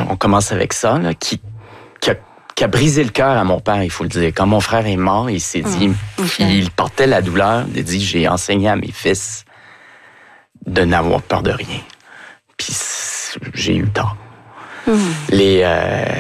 on commence avec ça, là, qui a brisé le cœur à mon père, il faut le dire. Quand mon frère est mort, il s'est dit, il portait la douleur, il a dit, j'ai enseigné à mes fils de n'avoir peur de rien. Puis j'ai eu tort.